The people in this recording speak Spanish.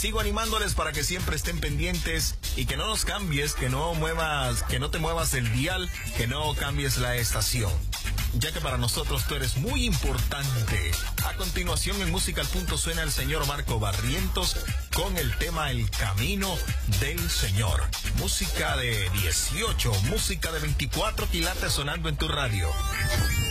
sigo animándoles para que siempre estén pendientes y que no nos cambies, que no te muevas del dial, que no cambies la estación, ya que para nosotros tú eres muy importante. A continuación en Música al Punto suena el señor Marco Barrientos con el tema El Camino del Señor. Música de 18, música de 24 quilates sonando en tu radio.